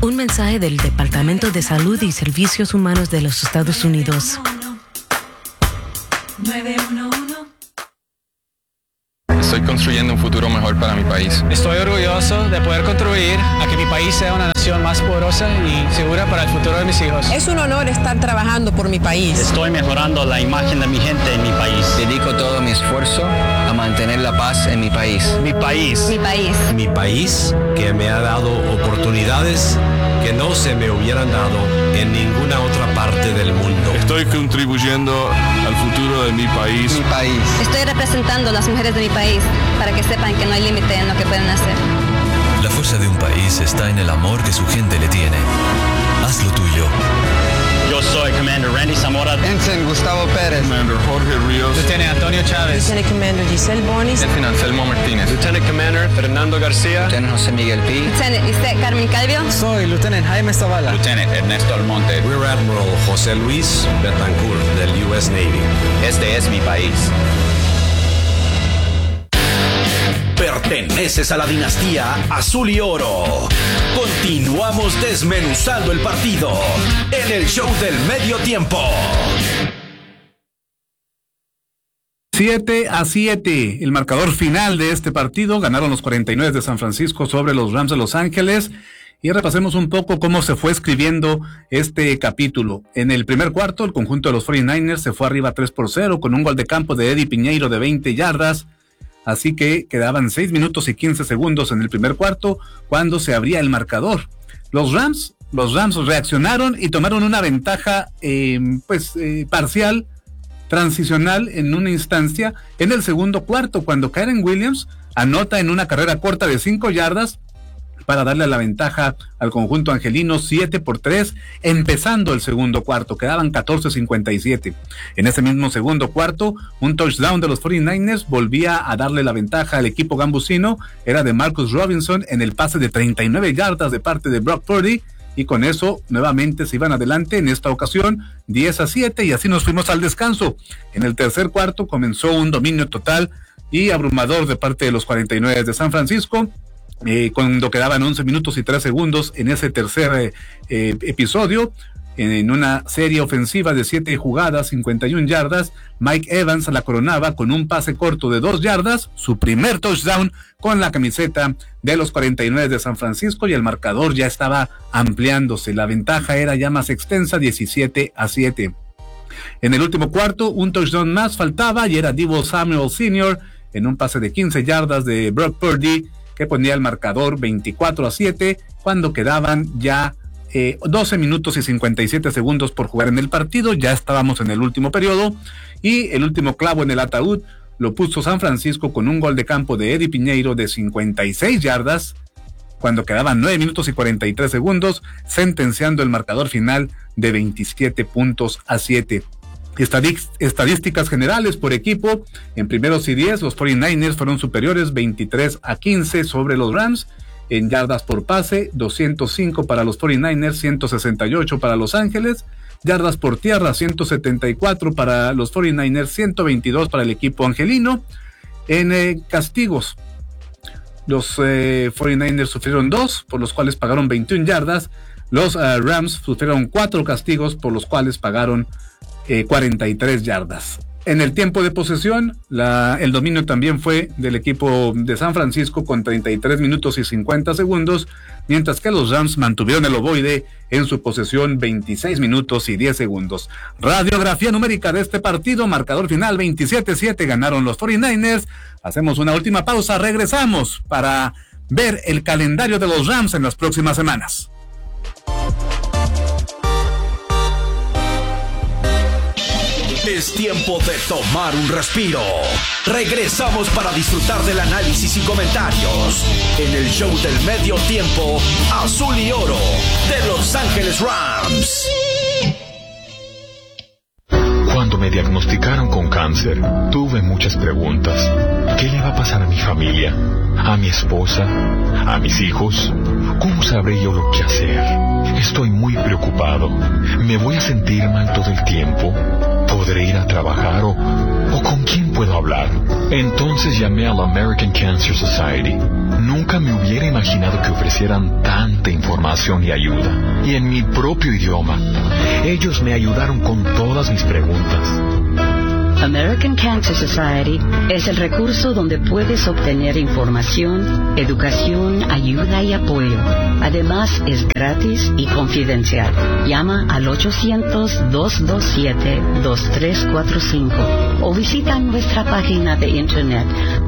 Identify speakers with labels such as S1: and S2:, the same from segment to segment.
S1: Un mensaje del Departamento de Salud y Servicios Humanos de los Estados Unidos.
S2: 911.
S3: Estoy construyendo un futuro mejor para mi país.
S4: Estoy orgulloso de poder contribuir a que mi país sea una nación más poderosa y segura para el futuro de mis hijos.
S5: Es un honor estar trabajando por mi país.
S6: Estoy mejorando la imagen de mi gente en mi país.
S7: Dedico todo mi esfuerzo a mantener la paz en mi país.
S6: Mi país.
S8: Mi país.
S9: Mi país, que me ha dado oportunidades que no se me hubieran dado en ninguna otra parte del mundo.
S10: Estoy contribuyendo al futuro de mi país.
S7: Mi país.
S8: Estoy representando a las mujeres de mi país para que sepan que no hay límite en lo que pueden hacer.
S11: La fuerza de un país está en el amor que su gente le tiene. Haz lo tuyo.
S6: Yo soy Commander Randy Zamora.
S7: Ensign Gustavo Pérez.
S10: Commander Jorge Ríos.
S4: Lieutenant Antonio Chávez.
S5: Lieutenant Commander Giselle Bonis.
S3: Lieutenant Anselmo Martínez.
S9: Lieutenant Commander Fernando García.
S7: Lieutenant José Miguel Pi.
S8: Lieutenant Lisette Carmen Calvio.
S4: Soy Lieutenant Jaime Zavala.
S6: Lieutenant Ernesto Almonte.
S9: Rear Admiral José Luis Betancourt del U.S. Navy.
S6: Este es mi país.
S12: Perteneces a la dinastía Azul y Oro. Continuamos desmenuzando el partido en el show del medio tiempo.
S13: 7-7, el marcador final de este partido. Ganaron los 49 de San Francisco sobre los Rams de Los Ángeles. Y repasemos un poco cómo se fue escribiendo este capítulo. En el primer cuarto, el conjunto de los 49ers se fue arriba 3-0 con un gol de campo de Eddie Piñeiro de 20 yardas. Así que quedaban 6 minutos y 15 segundos en el primer cuarto cuando se abría el marcador. Los Rams reaccionaron y tomaron una ventaja parcial, transicional en una instancia en el segundo cuarto cuando Kyren Williams anota en una carrera corta de 5 yardas para darle la ventaja al conjunto angelino 7-3, empezando el segundo cuarto. Quedaban 14:57. En ese mismo segundo cuarto, un touchdown de los 49ers volvía a darle la ventaja al equipo gambusino. Era de Marcus Robinson en el pase de 39 yardas de parte de Brock Purdy, y con eso nuevamente se iban adelante, en esta ocasión 10-7, y así nos fuimos al descanso. En el tercer cuarto comenzó un dominio total y abrumador de parte de los 49 de San Francisco. Cuando quedaban 11 minutos y 3 segundos en ese tercer episodio, en una serie ofensiva de 7 jugadas, 51 yardas, Mike Evans la coronaba con un pase corto de 2 yardas, su primer touchdown con la camiseta de los 49 de San Francisco, y el marcador ya estaba ampliándose. La ventaja era ya más extensa, 17-7. En el último cuarto, un touchdown más faltaba y era Deebo Samuel Sr. en un pase de 15 yardas de Brock Purdy, que ponía el marcador 24-7 cuando quedaban ya 12 minutos y 57 segundos por jugar en el partido. Ya estábamos en el último periodo y el último clavo en el ataúd lo puso San Francisco con un gol de campo de Eddie Piñeiro de 56 yardas cuando quedaban 9 minutos y 43 segundos, sentenciando el marcador final de 27-7. Estadísticas generales por equipo: en primeros y 10 los 49ers fueron superiores 23-15 sobre los Rams. En yardas por pase, 205 para los 49ers, 168 para Los Ángeles. Yardas por tierra, 174 para los 49ers, 122 para el equipo angelino. En castigos, los 49ers sufrieron 2, por los cuales pagaron 21 yardas. Los Rams sufrieron 4 castigos, por los cuales pagaron 43 yardas. En el tiempo de posesión, el dominio también fue del equipo de San Francisco con 33 minutos y 50 segundos, mientras que los Rams mantuvieron el ovoide en su posesión 26 minutos y 10 segundos. Radiografía numérica de este partido: marcador final 27-7, ganaron los 49ers. Hacemos una última pausa, regresamos para ver el calendario de los Rams en las próximas semanas.
S12: Es tiempo de tomar un respiro. Regresamos para disfrutar del análisis y comentarios en el show del medio tiempo Azul y Oro de Los Ángeles Rams.
S14: Cuando me diagnosticaron con cáncer, tuve muchas preguntas. ¿Qué le va a pasar a mi familia? ¿A mi esposa? ¿A mis hijos? ¿Cómo sabré yo lo que hacer? Estoy muy preocupado. ¿Me voy a sentir mal todo el tiempo? ¿Podré ir a trabajar o con quién puedo hablar? Entonces llamé a la American Cancer Society. Nunca me hubiera imaginado que ofrecieran tanta información y ayuda. Y en mi propio idioma. Ellos me ayudaron con todas mis preguntas.
S2: American Cancer Society es el recurso donde puedes obtener información, educación, ayuda y apoyo. Además, es gratis y confidencial. Llama al 800-227-2345 o visita nuestra página de internet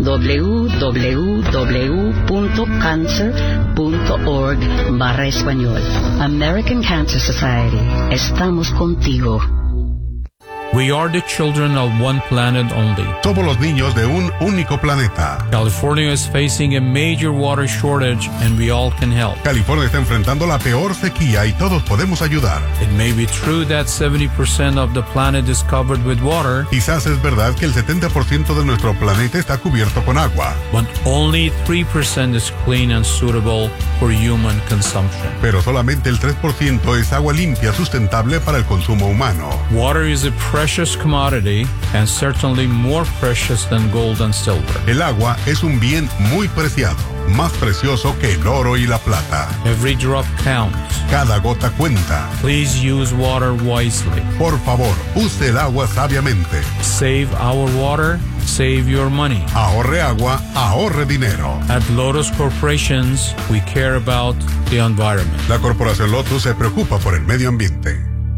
S2: www.cancer.org/español. American Cancer Society. Estamos contigo.
S15: We are the children of one planet only.
S16: Somos los niños de un único planeta.
S15: California is facing a major water shortage and we all can help.
S16: California está enfrentando la peor sequía y todos podemos ayudar.
S15: It may be true that 70% of the planet is covered with water.
S16: Quizás es verdad que el 70% de nuestro planeta está cubierto con agua.
S15: But only 3% is clean and suitable for human consumption.
S16: Pero solamente el 3% es agua limpia sustentable para el consumo humano.
S15: Water is a precious commodity and certainly more precious than gold and silver.
S16: El agua es un bien muy preciado, más precioso que el oro y la plata.
S15: Every drop counts.
S16: Cada gota cuenta.
S15: Please use water wisely.
S16: Por favor, use el agua sabiamente.
S15: Save our water, save your money.
S16: Ahorre agua, ahorre dinero.
S15: At Lotus Corporations, we care about the environment.
S16: La corporación Lotus se preocupa por el medio ambiente.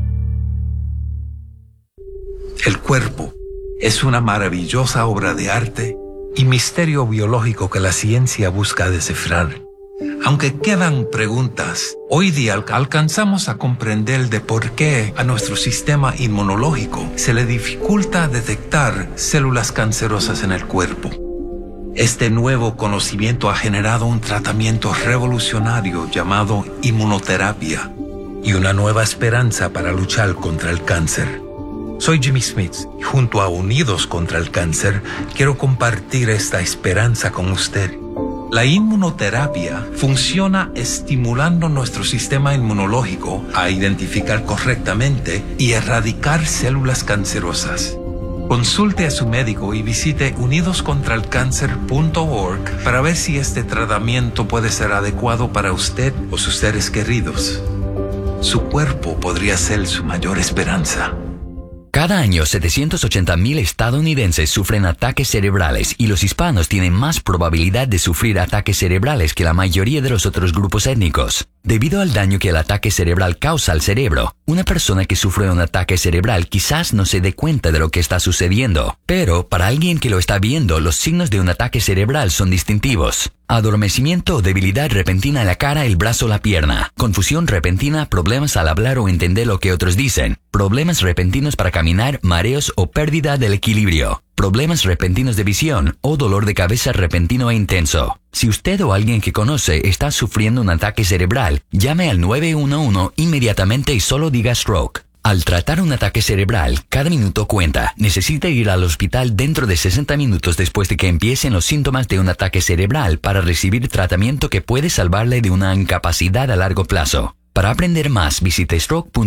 S17: El cuerpo es una maravillosa obra de arte y misterio biológico que la ciencia busca descifrar. Aunque quedan preguntas, hoy día alcanzamos a comprender de por qué a nuestro sistema inmunológico se le dificulta detectar células cancerosas en el cuerpo. Este nuevo conocimiento ha generado un tratamiento revolucionario llamado inmunoterapia y una nueva esperanza para luchar contra el cáncer. Soy Jimmy Smith y junto a Unidos contra el Cáncer quiero compartir esta esperanza con usted. La inmunoterapia funciona estimulando nuestro sistema inmunológico a identificar correctamente y erradicar células cancerosas. Consulte a su médico y visite unidoscontralcancer.org para ver si este tratamiento puede ser adecuado para usted o sus seres queridos. Su cuerpo podría ser su mayor esperanza.
S18: Cada año, 780,000 estadounidenses sufren ataques cerebrales y los hispanos tienen más probabilidad de sufrir ataques cerebrales que la mayoría de los otros grupos étnicos. Debido al daño que el ataque cerebral causa al cerebro, una persona que sufre un ataque cerebral quizás no se dé cuenta de lo que está sucediendo, pero para alguien que lo está viendo, los signos de un ataque cerebral son distintivos. Adormecimiento o debilidad repentina en la cara, el brazo o la pierna. Confusión repentina, problemas al hablar o entender lo que otros dicen. Problemas repentinos para caminar, mareos o pérdida del equilibrio. Problemas repentinos de visión o dolor de cabeza repentino e intenso. Si usted o alguien que conoce está sufriendo un ataque cerebral, llame al 911 inmediatamente y solo diga stroke. Al tratar un ataque cerebral, cada minuto cuenta. Necesita ir al hospital dentro de 60 minutos después de que empiecen los síntomas de un ataque cerebral para recibir tratamiento que puede salvarle de una incapacidad a largo plazo. Para aprender más, visite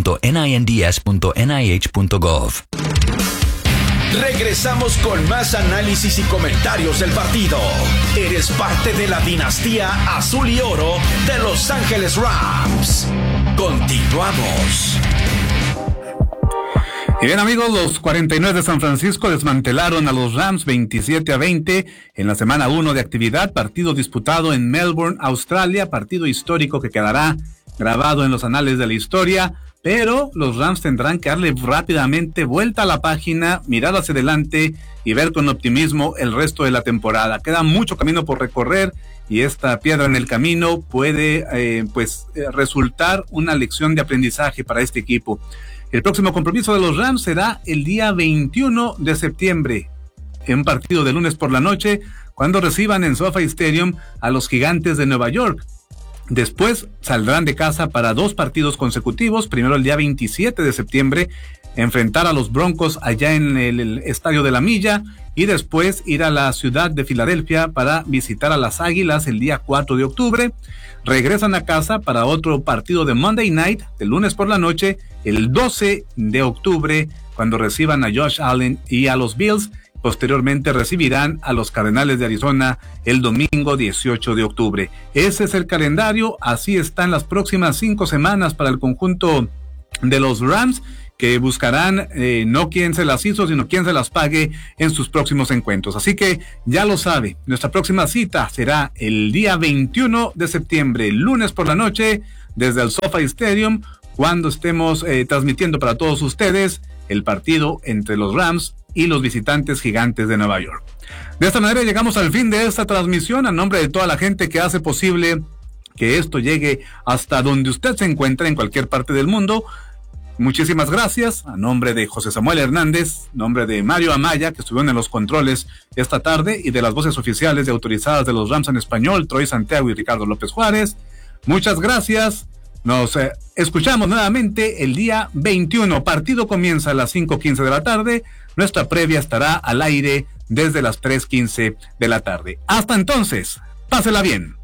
S18: stroke.ninds.nih.gov.
S12: Regresamos con más análisis y comentarios del partido. Eres parte de la dinastía azul y oro de Los Ángeles Rams. Continuamos.
S13: Y bien, amigos, los 49 de San Francisco desmantelaron a los Rams 27-20 en la semana 1 de actividad, partido disputado en Melbourne, Australia, partido histórico que quedará grabado en los anales de la historia, pero los Rams tendrán que darle rápidamente vuelta a la página, mirar hacia adelante y ver con optimismo el resto de la temporada. Queda mucho camino por recorrer y esta piedra en el camino puede resultar una lección de aprendizaje para este equipo. El próximo compromiso de los Rams será el día 21 de septiembre, en un partido de lunes por la noche, cuando reciban en SoFi Stadium a los Gigantes de Nueva York. Después saldrán de casa para 2 partidos consecutivos, primero el día 27 de septiembre, enfrentar a los Broncos allá en el Estadio de la Milla, y después ir a la ciudad de Filadelfia para visitar a las Águilas el día 4 de octubre. Regresan a casa para otro partido de Monday Night, de lunes por la noche, el 12 de octubre, cuando reciban a Josh Allen y a los Bills, Posteriormente recibirán a los Cardenales de Arizona el domingo 18 de octubre. Ese es el calendario, así están las próximas 5 semanas para el conjunto de los Rams, que buscarán no quién se las hizo, sino quién se las pague en sus próximos encuentros. Así que ya lo sabe, nuestra próxima cita será el día 21 de septiembre, lunes por la noche, desde el SoFi Stadium, cuando estemos transmitiendo para todos ustedes el partido entre los Rams y los visitantes Gigantes de Nueva York. De esta manera llegamos al fin de esta transmisión. A nombre de toda la gente que hace posible que esto llegue hasta donde usted se encuentra en cualquier parte del mundo, muchísimas gracias. A nombre de José Samuel Hernández, a nombre de Mario Amaya, que estuvieron en los controles esta tarde, y de las voces oficiales y autorizadas de los Rams en español, Troy Santiago y Ricardo López Juárez, muchas gracias. Nos escuchamos nuevamente el día 21. Partido comienza a las 5:15 de la tarde. Nuestra previa estará al aire desde las 3:15 de la tarde. Hasta entonces, pásela bien.